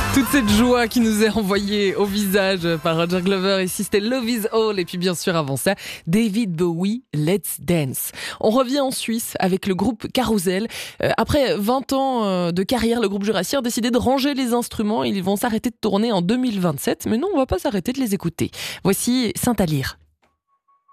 Toute cette joie qui nous est envoyée au visage par Roger Glover. Ici, c'était Love is All. Et puis, bien sûr, avant ça, David Bowie, Let's Dance. On revient en Suisse avec le groupe Carousel. Après 20 ans de carrière, le groupe Jurassique a décidé de ranger les instruments. Ils vont s'arrêter de tourner en 2027. Mais non, on va pas s'arrêter de les écouter. Voici Saint-Alyre.